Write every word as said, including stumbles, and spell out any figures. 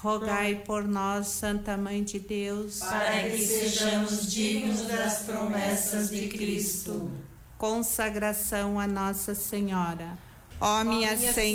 rogai por nós, Santa Mãe de Deus, para que sejamos dignos das promessas de Cristo. consagração a Nossa Senhora. Ó minha Senhora,